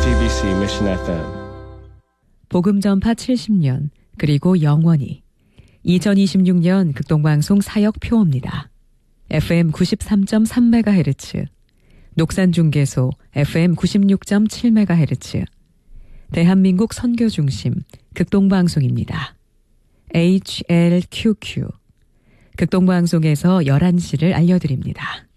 GBC Mission FM. 복음 전파 70년 그리고 영원히 2026년 극동방송 사역 표어입니다. FM 93.3MHz, 녹산중계소 FM 96.7MHz, 대한민국 선교중심 극동방송입니다. HLQQ, 극동방송에서 11시를 알려드립니다.